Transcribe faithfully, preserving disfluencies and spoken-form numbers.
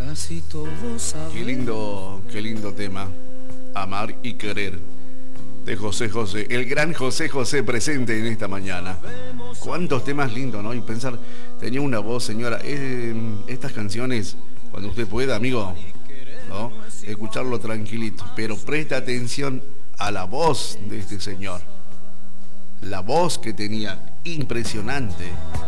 Casi todos saben. Qué lindo, qué lindo tema. Amar y querer. De José José, el gran José José presente en esta mañana. Cuántos temas lindos, ¿no? Y pensar, tenía una voz, señora. Eh, estas canciones, cuando usted pueda, amigo, ¿no? Escucharlo tranquilito. Pero presta atención a la voz de este señor. La voz que tenía, impresionante.